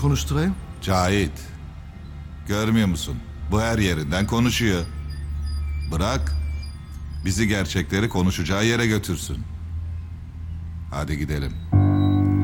konuşturayım? Cahit. Görmüyor musun? Bu her yerinden konuşuyor. Bırak. Bizi gerçekleri konuşacağı yere götürsün. Hadi gidelim.